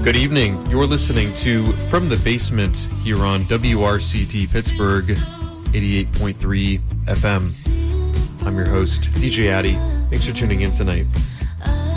Good evening. You're listening to From the Basement here on WRCT Pittsburgh 88.3 FM. I'm your host, DJ Addy. Thanks for tuning in tonight.